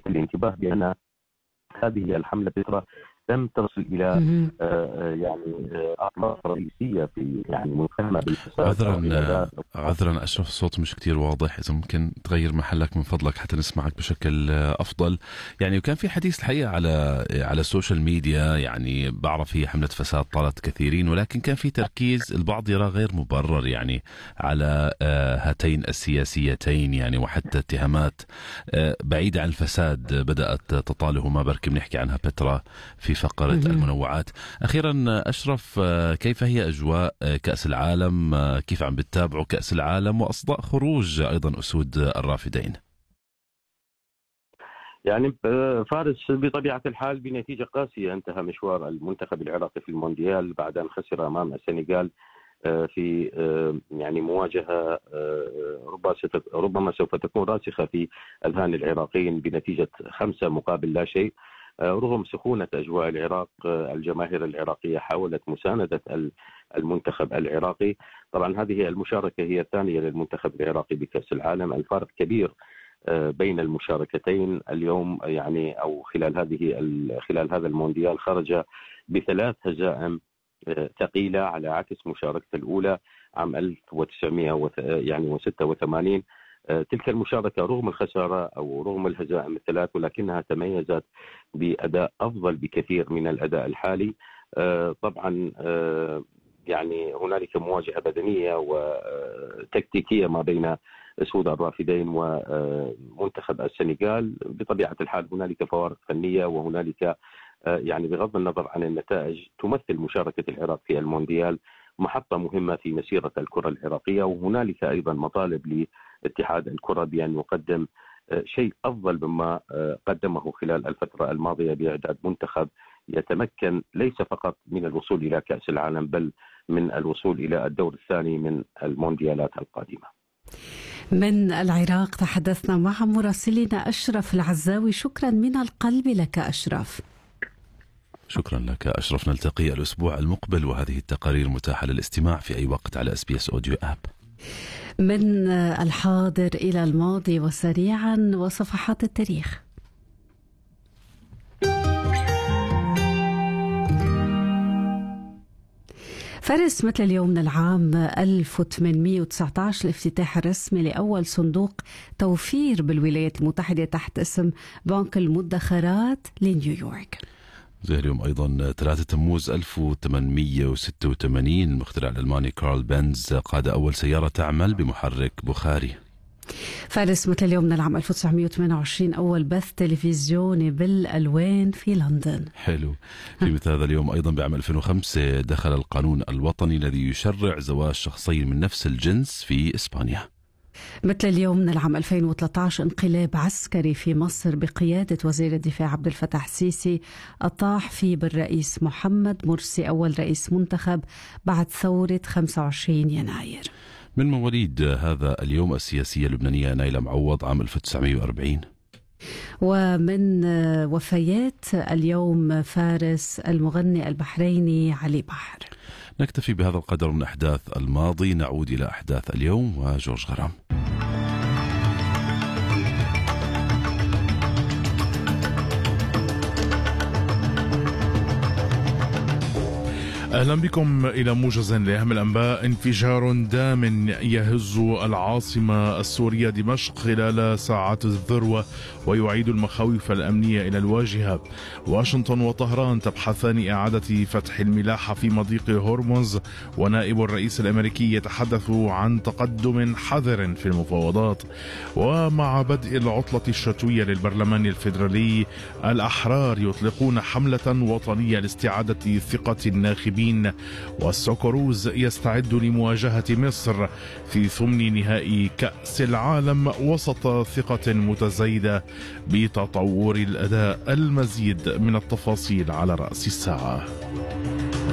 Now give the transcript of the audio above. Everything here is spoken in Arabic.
لفت الانتباه بأن هذه الحملة بترى لم تصل إلى يعني أطراف رئيسية في يعني مهتمة بالفساد. عذرا أشرف، الصوت مش كتير واضح، إذا ممكن تغير محلك من فضلك حتى نسمعك بشكل أفضل. يعني وكان في حديث الحقيقة على السوشيال ميديا، يعني بعرف هي حملة فساد طالت كثيرين، ولكن كان في تركيز البعض يرى غير مبرر يعني على هاتين السياسيتين، يعني وحتى اتهامات بعيدة عن الفساد بدأت تطالهما، بركي بنحكي عنها بترا في فقرة المنوعات. أخيرا أشرف، كيف هي أجواء كأس العالم؟ كيف عم بتتابعوا كأس العالم وأصداء خروج أيضا أسود الرافدين؟ يعني فارس بطبيعة الحال بنتيجة قاسية انتهى مشوار المنتخب العراقي في المونديال بعد أن خسر أمام السنغال في يعني مواجهة ربما سوف تكون راسخة في أذهان العراقيين بنتيجة 5 مقابل لا شيء. رغم سخونة أجواء العراق، الجماهير العراقية حاولت مساندة المنتخب العراقي. طبعا هذه المشاركة هي الثانية للمنتخب العراقي بكأس العالم. الفارق كبير بين المشاركتين اليوم، يعني أو خلال هذا المونديال خرج ب3 هزائم ثقيلة على عكس مشاركته الأولى عام 1986. تلك المشاركة رغم الخسارة أو رغم الهزائم ال3 ولكنها تميزت بأداء أفضل بكثير من الأداء الحالي. طبعا يعني هنالك مواجهة بدنية وتكتيكية ما بين أسود الرافدين ومنتخب السنغال. بطبيعة الحال هنالك فوارق فنية، وهنالك يعني بغض النظر عن النتائج تمثل مشاركة العراق في المونديال محطة مهمة في مسيرة الكرة العراقية. وهنالك أيضا مطالب لاتحاد الكرة بأن يقدم شيء أفضل مما قدمه خلال الفترة الماضية بإعداد منتخب يتمكن ليس فقط من الوصول إلى كأس العالم بل من الوصول إلى الدور الثاني من المونديالات القادمة. من العراق تحدثنا مع مراسلنا أشرف العزاوي. شكرا من القلب لك أشرف. شكرا لك أشرف، نلتقي الأسبوع المقبل، وهذه التقارير متاحة للاستماع في أي وقت على SBS Audio App. من الحاضر إلى الماضي وسريعا وصفحات التاريخ. فارس، مثل اليوم من العام 1819 الافتتاح الرسمي لأول صندوق توفير بالولايات المتحدة تحت اسم بنك المدخرات لنيويورك. زي اليوم أيضا 3 تموز 1886 المخترع الألماني كارل بنز قاد أول سيارة تعمل بمحرك بخاري. فارس، مثل اليوم من العام 1928 أول بث تلفزيوني بالألوان في لندن. حلو. في مثل هذا اليوم أيضا بعام 2005 دخل القانون الوطني الذي يشرع زواج شخصين من نفس الجنس في إسبانيا. مثل اليوم من العام 2013 انقلاب عسكري في مصر بقيادة وزير الدفاع عبد الفتاح السيسي أطاح فيه بالرئيس محمد مرسي أول رئيس منتخب بعد ثورة 25 يناير. من مواليد هذا اليوم السياسية اللبنانية نايلة معوض عام 1940. ومن وفيات اليوم فارس المغني البحريني علي بحر. نكتفي بهذا القدر من أحداث الماضي، نعود إلى أحداث اليوم وجورج غرام. أهلا بكم إلى موجز لأهم الأنباء. انفجار دام يهز العاصمة السورية دمشق خلال ساعات الذروة ويعيد المخاوف الأمنية إلى الواجهة. واشنطن وطهران تبحثان إعادة فتح الملاحة في مضيق هرمز، ونائب الرئيس الأمريكي يتحدث عن تقدم حذر في المفاوضات. ومع بدء العطلة الشتوية للبرلمان الفيدرالي، الأحرار يطلقون حملة وطنية لاستعادة ثقة الناخبين، والسوكوروز يستعد لمواجهة مصر في ثمن نهائي كأس العالم وسط ثقة متزايدة بتطور الأداء. المزيد من التفاصيل على رأس الساعة.